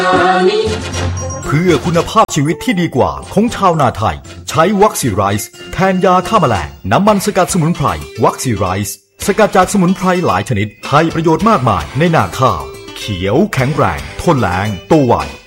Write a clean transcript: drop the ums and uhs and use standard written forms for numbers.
เพื่อคุณภาพชีวิตที่ดีกว่าของชาวนาไทยใช้วัคซีไรซ์แทนยาฆ่าแมลงน้ำมันสกัดสมุนไพรวัคซีไรซ์สกัดจากสมุนไพรหลายชนิดให้ประโยชน์มากมายในนาข้าวเขียวแข็งแรงทนแล้งโตไว